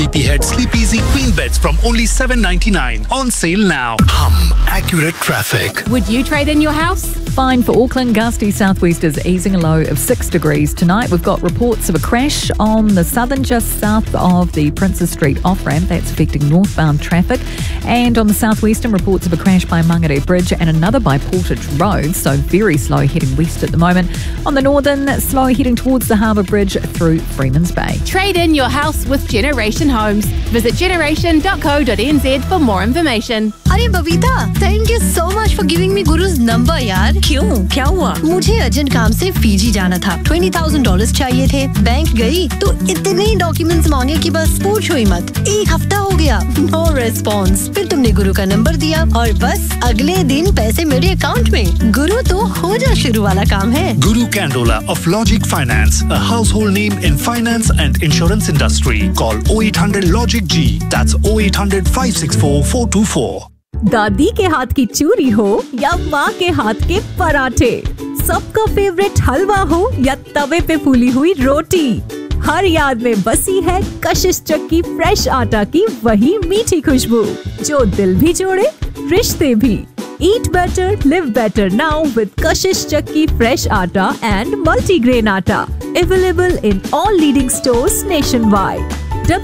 Sleepyhead Sleep Easy Queen Beds from only $7.99. On sale now. Accurate traffic. Would you trade in your house? Fine for Auckland. Gusty southwesters easing a low of 6 degrees tonight. We've got reports of a crash on the southern just south of the Princes Street off-ramp. That's affecting northbound traffic. And on the southwestern, reports of a crash by Mangere Bridge and another by Portage Road. So very slow heading west at the moment. On the northern, slow heading towards the Harbour Bridge through Freeman's Bay. Trade in your house with Generation Homes. Visit generation.co.nz for more information. अरे Babita, thank you so much for giving me Guru's number यार। क्यों? क्या हुआ? मुझे urgent काम से Fiji जाना था। $20,000 चाहिए थे। बैंक गई तो इतने डॉक्यूमेंट्स मांगे कि बस पूछो ही मत। एक हफ्ता हो गया, नो रिस्पॉन्स। फिर तुमने गुरु का नंबर दिया और बस अगले दिन पैसे मेरे अकाउंट में। गुरु तो हो जा शुरू वाला काम है। Guru Candola of Logic Finance, a household name in finance and insurance industry. Call 0800 Logic G. That's 0800 564 424. दादी के हाथ की चूरी हो या माँ के हाथ के पराठे, सबका फेवरेट हलवा हो या तवे पे फूली हुई रोटी, हर याद में बसी है कशिश चक्की फ्रेश आटा की वही मीठी खुशबू जो दिल भी जोड़े रिश्ते भी। Eat better, live better now with Kashish Chakki fresh atta and multigrain atta. Available in all leading stores nationwide.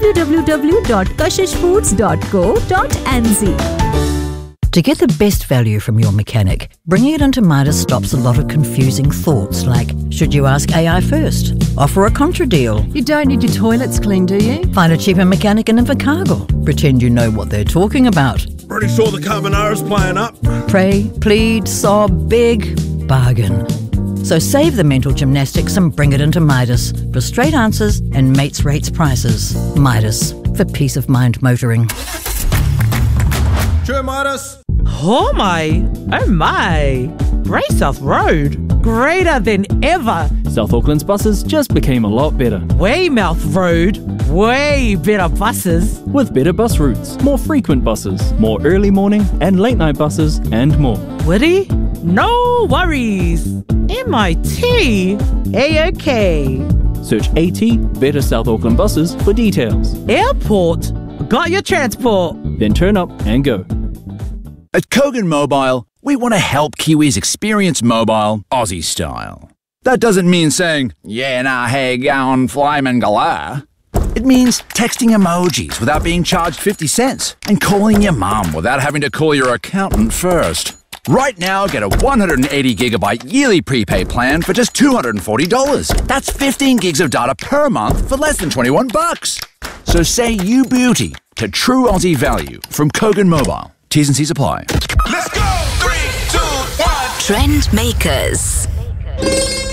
www.kashishfoods.co.nz. To get the best value from your mechanic, bringing it into Midas stops a lot of confusing thoughts like, should you ask AI first? Offer a contra deal. You don't need your toilets cleaned, do you? Find a cheaper mechanic in Invercargill. Pretend you know what they're talking about. Pretty sure the carbonara's playing up. Pray, plead, sob, beg, bargain. So save the mental gymnastics and bring it into Midas for straight answers and mates rates prices. Midas, for peace of mind motoring. Sure, Midas. Oh my! Grey South Road, greater than ever. South Auckland's buses just became a lot better. Weymouth Road, way better buses. With better bus routes, more frequent buses, more early morning and late night buses, and more. Woody? No worries. MIT, A-OK. Search AT, Better South Auckland Buses for details. Airport, got your transport. Then turn up and go. At Kogan Mobile, we want to help Kiwis experience mobile Aussie style. That doesn't mean saying, yeah, nah, hey, gown, flyman galah. It means texting emojis without being charged 50 cents and calling your mum without having to call your accountant first. Right now, get a 180 gigabyte yearly prepaid plan for just $240. That's 15 gigs of data per month for less than $21. So say you beauty to true Aussie value from Kogan Mobile. T's and C's apply. Let's go! 3, 2, 1. Trend Makers.